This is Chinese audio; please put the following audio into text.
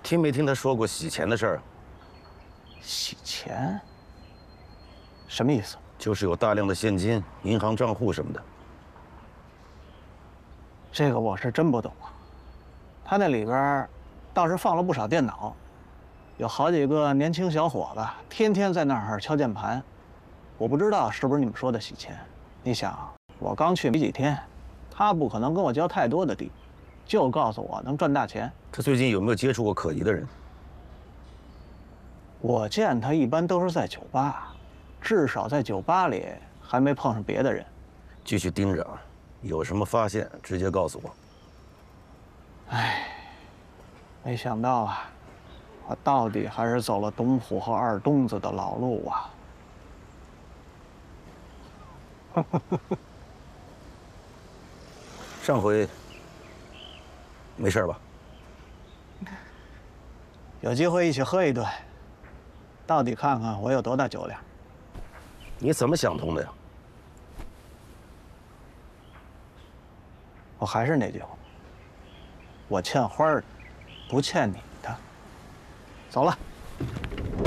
听没听他说过洗钱的事儿？ 洗钱？什么意思？ 就是有大量的现金、银行账户什么的。 这个我是真不懂啊。他那里边倒是放了不少电脑，有好几个年轻小伙子天天在那儿敲键盘。我不知道是不是你们说的洗钱。你想，我刚去没几天，他不可能跟我交太多的地，就告诉我能赚大钱。 他最近有没有接触过可疑的人？ 我见他一般都是在酒吧，至少在酒吧里还没碰上别的人。 继续盯着啊，有什么发现直接告诉我。 唉，没想到啊，我到底还是走了董虎和二东子的老路啊。 上回没事吧？ 有机会一起喝一顿，到底看看我有多大酒量。 你怎么想通的呀？ 我还是那句话，我欠花的，不欠你的。走了。